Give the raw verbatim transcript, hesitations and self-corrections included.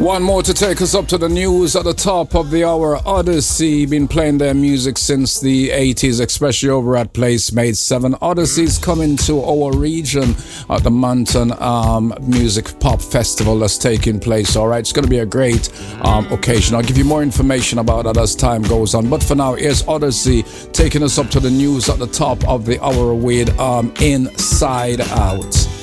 One more to take us up to the news at the top of the hour. Odyssey been playing their music since the eighties, especially over at Place Made seven. Odyssey's coming to our region at the Mountain um, Music Pop Festival that's taking place. All right, it's going to be a great um, occasion. I'll give you more information about that as time goes on. But for now, here's Odyssey taking us up to the news at the top of the hour with um, Inside Out.